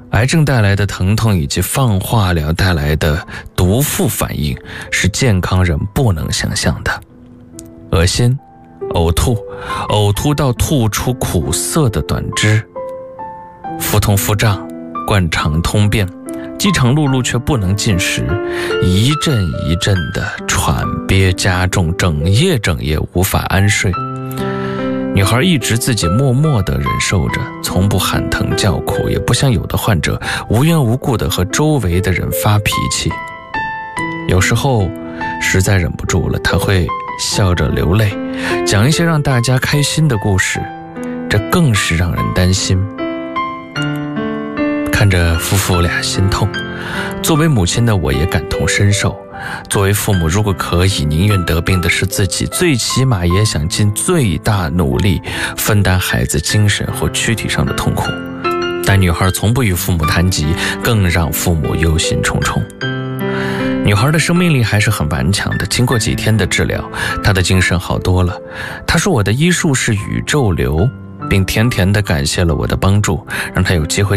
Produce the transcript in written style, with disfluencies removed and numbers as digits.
癌症带来的疼痛以及放化疗带来的毒副反应是健康人不能想象的。恶心、呕吐到吐出苦涩的短汁，腹痛腹胀，灌肠通便，饥肠辘辘却不能进食，一阵一阵的喘憋加重，整夜无法安睡。女孩一直自己默默地忍受着，从不喊疼叫苦，也不像有的患者无缘无故地和周围的人发脾气。有时候实在忍不住了，她会笑着流泪，讲一些让大家开心的故事，这更是让人担心。看着夫妇俩心痛，作为母亲的我也感同身受。作为父母，如果可以，宁愿得病的是自己，最起码也想尽最大努力分担孩子精神或躯体上的痛苦。但女孩从不与父母谈及，更让父母忧心忡忡。女孩的生命力还是很顽强的，经过几天的治疗，她的精神好多了。她说我的医术是宇宙流，并甜甜地感谢了我的帮助，让她有机会